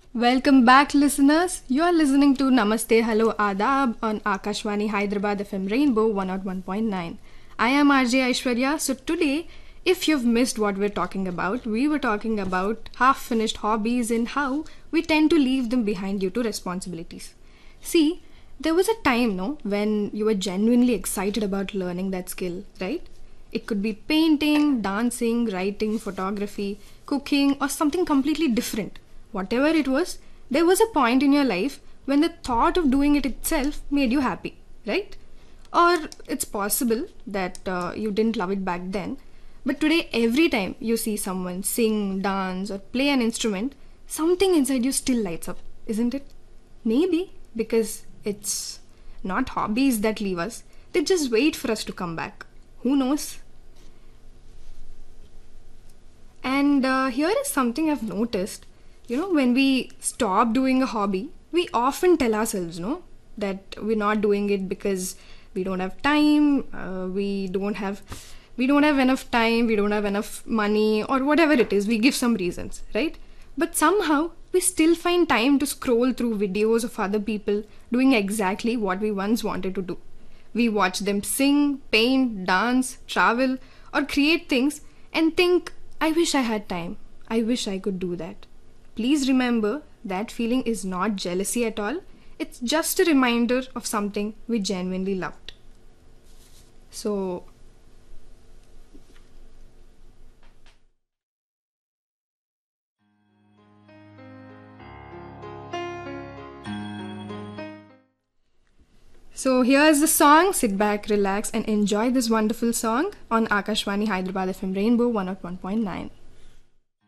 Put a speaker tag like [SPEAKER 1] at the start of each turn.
[SPEAKER 1] Welcome back, listeners. You are listening to Namaste Hello Adab on Akashwani Hyderabad FM Rainbow 101.9. I am RJ Aishwarya. So, today, if you've missed what we're talking about, we were talking about half finished hobbies and how we tend to leave them behind due to responsibilities. See, there was a time, no, when you were genuinely excited about learning that skill, right? It could be painting, dancing, writing, photography, cooking, or something completely different. Whatever it was, there was a point in your life when the thought of doing it itself made you happy, right? Or it's possible that you didn't love it back then, but today, every time you see someone sing, dance, or play an instrument, something inside you still lights up, isn't it? Maybe because it's not hobbies that leave us, they just wait for us to come back. Who knows? And here is something I've noticed. When we stop doing a hobby, we often tell ourselves, no, that we're not doing it because we don't have time, we don't have enough time, we don't have enough money, or whatever it is. We give some reasons, right? But somehow we still find time to scroll through videos of other people doing exactly what we once wanted to do. We watch them sing, paint, dance, travel, or create things and think, I wish I had time. I wish I could do that. Please remember that feeling is not jealousy at all. It's just a reminder of something we genuinely loved. So, here's the song. Sit back, relax, and enjoy this wonderful song on Akashwani Hyderabad FM Rainbow 101.9.